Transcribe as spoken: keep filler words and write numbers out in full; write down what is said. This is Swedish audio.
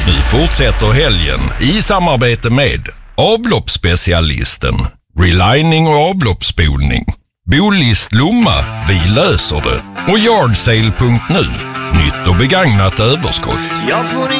Nu fortsätter helgen i samarbete med avloppsspecialisten, relining och avloppsspolning, Bolist Lomma, vi löser det, och Yardsale punkt nu, nytt och begagnat överskott.